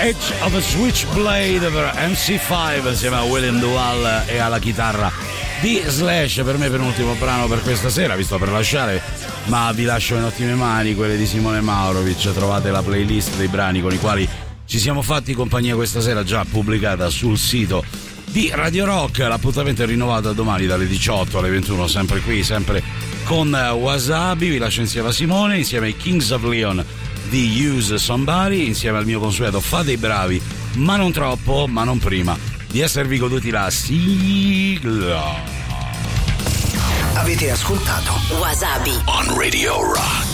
Edge of a Switchblade per MC5 insieme a William Duval e alla chitarra di Slash. Per me penultimo brano per questa sera, vi sto per lasciare, ma vi lascio in ottime mani, quelle di Simone Maurovic. Trovate la playlist dei brani con i quali ci siamo fatti compagnia questa sera, già pubblicata sul sito di Radio Rock. L'appuntamento è rinnovato a domani dalle 18 alle 21, sempre qui, sempre con Wasabi. Vi lascio insieme a Simone, insieme ai Kings of Leon di Use Somebody, insieme al mio consueto Fate i bravi, ma non troppo, ma non prima di esservi goduti la sigla. Avete ascoltato Wasabi on Radio Rock.